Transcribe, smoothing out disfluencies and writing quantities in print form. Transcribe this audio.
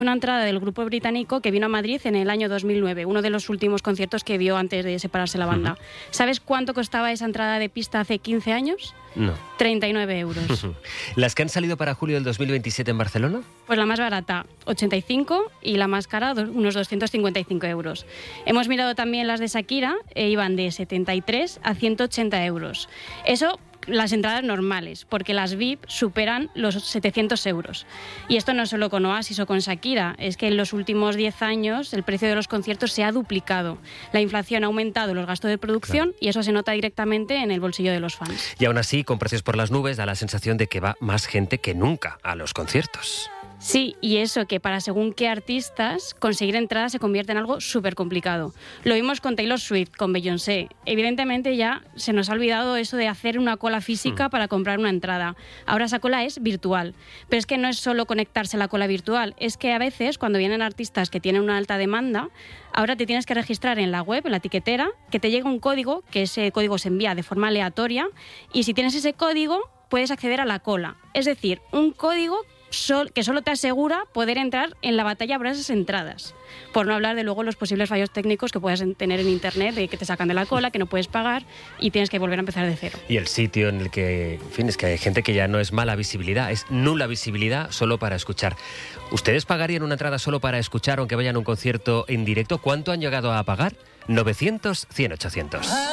Una entrada del grupo británico que vino a Madrid en el año 2009, uno de los últimos conciertos que dio antes de separarse la banda. ¿Sabes cuánto costaba esa entrada de pista hace 15 años? No. 39 euros. ¿Las que han salido para julio del 2027 en Barcelona? Pues la más barata, 85, y la más cara, unos 255 euros. Hemos mirado también las de Shakira, iban de 73 a 180 euros. Eso, las entradas normales, porque las VIP superan los 700 euros. Y esto no solo con Oasis o con Shakira, es que en los últimos 10 años el precio de los conciertos se ha duplicado. La inflación ha aumentado los gastos de producción y eso se nota directamente en el bolsillo de los fans. Y aún así, con precios por las nubes, da la sensación de que va más gente que nunca a los conciertos. Sí, y eso que para según qué artistas conseguir entradas se convierte en algo súper complicado. Lo vimos con Taylor Swift, con Beyoncé. Evidentemente ya se nos ha olvidado eso de hacer una cola física para comprar una entrada. Ahora esa cola es virtual. Pero es que no es solo conectarse a la cola virtual, es que a veces cuando vienen artistas que tienen una alta demanda, ahora te tienes que registrar en la web, en la etiquetera, que te llega un código, que ese código se envía de forma aleatoria, y si tienes ese código puedes acceder a la cola. Es decir, un código que solo te asegura poder entrar en la batalla por esas entradas. Por no hablar de luego los posibles fallos técnicos que puedas tener en internet, de que te sacan de la cola, que no puedes pagar y tienes que volver a empezar de cero. Y el sitio en el que, en fin, es que hay gente que ya no es mala visibilidad, es nula visibilidad solo para escuchar. ¿Ustedes pagarían una entrada solo para escuchar aunque vayan a un concierto en directo? ¿Cuánto han llegado a pagar? 900 100 800.